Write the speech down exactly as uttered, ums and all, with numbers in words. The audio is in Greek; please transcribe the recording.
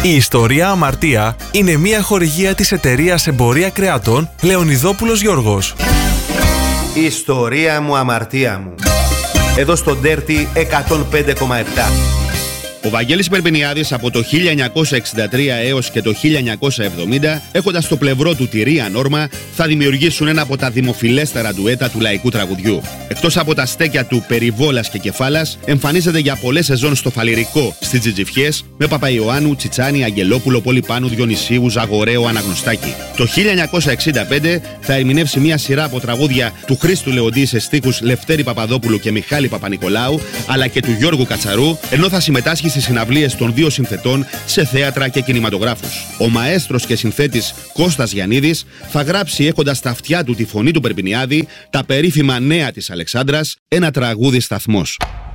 Η ιστορία Αμαρτία είναι μια χορηγία της εταιρείας Εμπορία Κρεατών Λεωνιδόπουλος Γιώργος. Η ιστορία μου, αμαρτία μου. Εδώ στο Dirty εκατόν πέντε κόμμα επτά. Ο Βαγγέλης Περπενιάδης από το χίλια εννιακόσια εξήντα τρία έως και το χίλια εννιακόσια εβδομήντα, έχοντας στο πλευρό του τη Ρία Νόρμα, θα δημιουργήσουν ένα από τα δημοφιλέστερα ντουέτα του λαϊκού τραγουδιού. Εκτός από τα στέκια του Περιβόλας και Κεφάλας, εμφανίζεται για πολλές σεζόν στο Φαλιρικό, στις Τζιτζιφιές, με Παπαϊωάννου, Τσιτσάνη, Αγγελόπουλο, Πολυπάνου, Διονυσίου, Ζαγορέο, Αναγνωστάκη. Το χίλια εννιακόσια εξήντα πέντε θα ερμηνεύσει μια σειρά από τραγούδια του Χρήστου Λεοντή σε στίχους Λευτέρη Παπαδόπουλου και Μιχάλη Παπανικολάου, αλλά και του Γιώργου Κατσαρού, ενώ θα συμμετάσχει στις συναυλίες των δύο συνθετών σε θέατρα και κινηματογράφους. Ο μαέστρος και συνθέτης Κώστας Γιαννίδης θα γράψει, έχοντας στα αυτιά του τη φωνή του Περπενιάδη, τα περίφημα Νέα της Αλεξάνδρας, ένα τραγούδι σταθμός.